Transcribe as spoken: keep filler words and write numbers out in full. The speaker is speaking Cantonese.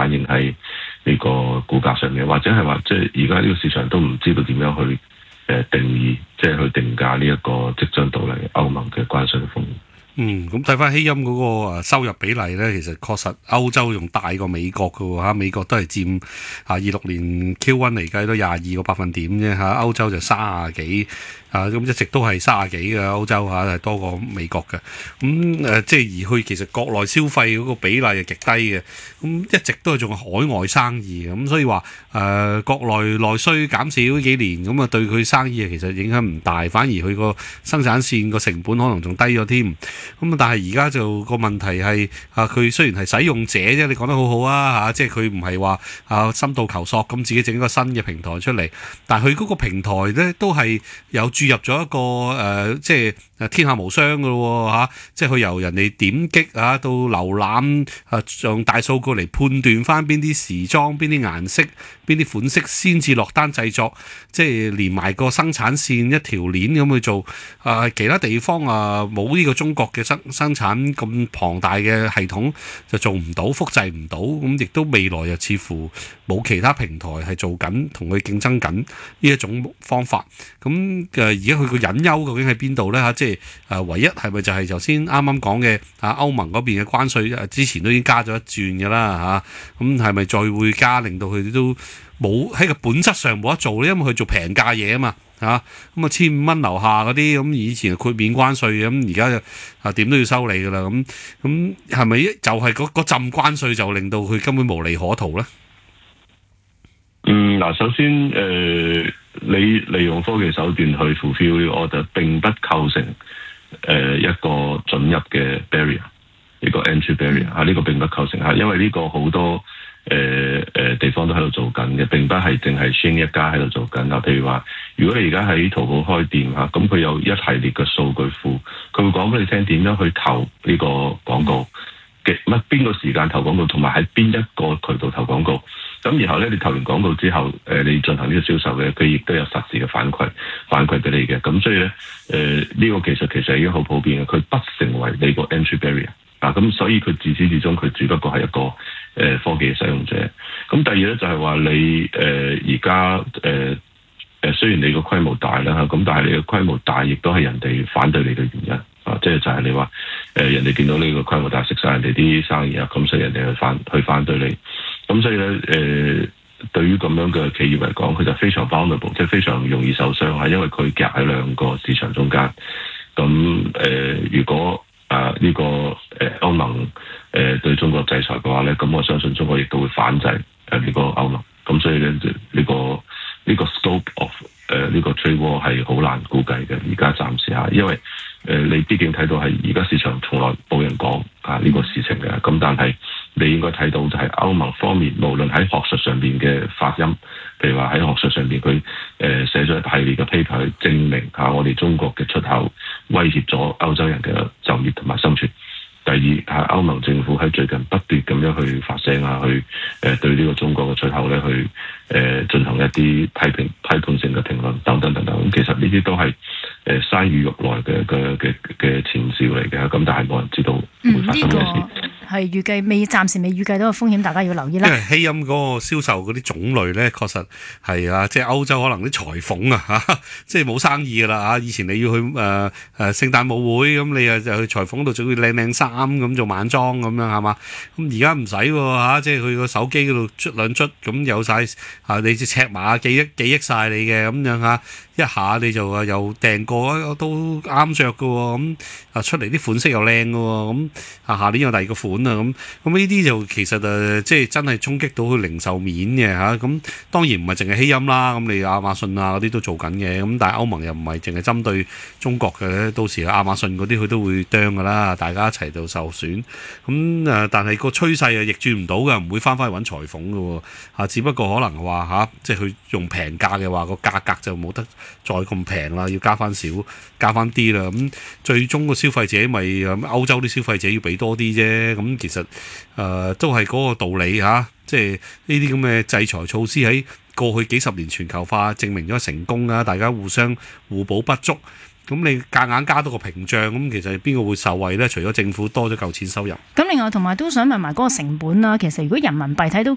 反映喺呢個股價上面，或者係話即係而家呢個市場都唔知道點樣去誒定義，即係去定價呢一個即將到嚟歐盟嘅關稅嘅風險。 嗯，咁睇翻希音嗰個收入比例咧，其實確實歐洲仲大過美國㗎喎嚇，美國都係佔啊二六年 Q 一 嚟計都廿二個百分點啫嚇，歐洲就三十幾啊，咁一直都係三十幾嘅歐洲嚇，係多過美國嘅。咁誒即係而去其實國內消費嗰個比例係極低嘅，咁一直都係仲係海外生意咁，所以話誒國內內需減少幾年，咁啊對佢生意其實影響唔大，反而佢個生產線個成本可能仲低咗添。咁但係而家就個問題係啊，佢雖然係使用者啫，你講得好好啊嚇，即係佢唔係話啊深度求索咁自己整一個新嘅平台出嚟，但係佢嗰個平台咧都係有注入咗一個誒、呃，即係誒天下無雙嘅咯嚇，即係佢由人哋點擊啊到瀏覽啊，用大數據嚟判斷翻邊啲時裝、邊啲顏色、邊啲款式先至落單製作，即係連埋個生產線一條鏈咁去做。啊，其他地方啊冇呢個中國嘅生生產咁龐大嘅系統就做唔到，複製唔到，咁亦都未來又似乎冇其他平台係做緊同佢競爭緊呢一種方法。咁誒而家佢個隱憂究竟喺邊度咧嚇？即係誒唯一係咪就係頭先啱啱講嘅啊歐盟嗰邊嘅關稅之前都已經加咗一轉㗎啦嚇，咁係咪再會加，令到佢哋都冇喺個本質上冇得做咧？因為佢做平價嘢啊嘛。嚇咁啊，千五蚊樓下嗰啲咁，以前豁免關稅嘅，咁而家就啊點都要收你噶啦，咁咁係咪就係嗰嗰陣關稅就令到佢根本無利可圖咧？ 嗯，嗱，首先誒、呃，你利用科技手段去 fulfill 呢個 order，並不構成誒、呃、一個准入嘅 barrier， 一個 entry barrier 嚇，呢個並不構成嚇，因為呢個好多。誒誒、呃、地方都喺度做緊嘅，並不係淨係 Shein 一家喺度做緊啊。譬如話，如果你而家喺淘寶開店嚇，咁佢有一系列嘅數據庫，佢會講俾你聽點樣去投呢個廣告嘅乜邊個時間投廣告，同埋喺邊一個渠道投廣告。咁然後咧，你投完廣告之後，誒、呃、你進行呢個銷售嘅，佢亦都有實時嘅反饋反饋俾你嘅。咁所以咧，誒、呃、呢、這個技術其實已經好普遍嘅，佢不成為你個 entry barrier。啊，咁所以佢自始至終佢只不過係一個誒、呃、科技嘅使用者。咁第二咧就係、是、話你誒而家誒誒雖然你個規模大啦嚇，咁但係你嘅規模大亦都係人哋反對你嘅原因啊，即係就係你話誒、呃、人哋見到你個規模大，食晒人哋啲生意啊，咁所以人哋去反去反對你。咁所以咧誒、呃、對於咁樣嘅企業嚟講，佢就非常 vulnerable，即係非常容易受傷，係因為佢夾喺兩個市場中間。咁誒、呃、如果啊！呢、這個誒歐盟誒、呃、對中國制裁嘅話咧，咁我相信中國亦都會反制誒呢、呃這個歐盟。咁所以咧，呢、這個呢、這個 scope of 誒、呃、呢、這個 trade war 係好難估計嘅。而家暫時嚇，因為誒、呃、你畢竟睇到係而家市場從來冇人講啊呢、這個事情嘅。咁但係你應該睇到就係歐盟方面，無論喺學術上邊嘅發音，譬如話喺學術上邊佢誒寫咗一系列嘅 paper 去證明下我哋中國嘅出口威脅咗歐洲人嘅就業同埋生存。第二係歐盟政府喺最近不斷咁樣去發聲啊，去誒、呃、對呢個中國嘅出口咧去誒、呃、進行一啲批評批判性嘅評論等等等等。咁其實呢啲都係誒山雨欲來嘅嘅嘅嘅前兆嚟嘅。咁但係冇人知道會發生咩事。 嗯這個係預計未，暫時未預計到個風險，大家要留意啦。 因為希音嗰個銷售嗰啲種類咧，確實係啊，即係歐洲可能啲裁縫啊，嚇，即係冇生意噶啦嚇。以前你要去誒誒、呃、聖誕舞會咁，你啊就去裁縫度做靚靚衫咁做晚裝咁樣係嘛？咁而家唔使喎嚇，即係佢個手機嗰度捽兩捽咁有晒，啊，你隻尺碼記憶記憶曬你嘅咁樣嚇。一下你就話又訂過都啱着嘅喎，咁啊出嚟啲款式又靚嘅喎，咁啊下年有第二個款啊，咁咁呢啲就其實誒即係真係衝擊到佢零售面嘅嚇，咁當然唔係淨係希音啦，咁你亞馬遜啊嗰啲都做緊嘅，咁但係歐盟又唔係淨係針對中國嘅，到時亞馬遜嗰啲佢都會啄嘅啦，大家一齊度受損，咁誒但係個趨勢啊逆轉唔到嘅，唔會翻返去揾裁縫嘅喎，啊只不過可能話嚇，即係佢用平價嘅話個價格就冇得再咁平啦，要加翻少，加翻啲啦。咁最終個消費者咪歐洲啲消費者要俾多啲啫。咁其實誒、呃、都係嗰個道理嚇、啊，即係呢啲咁嘅制裁措施喺過去幾十年全球化證明咗成功啊！大家互相互補不足，咁你夾硬加多個屏障，咁其實邊個會受惠咧？除咗政府多咗嚿錢收入。 咁另外同埋都想問埋嗰個成本啦。其實如果人民幣睇到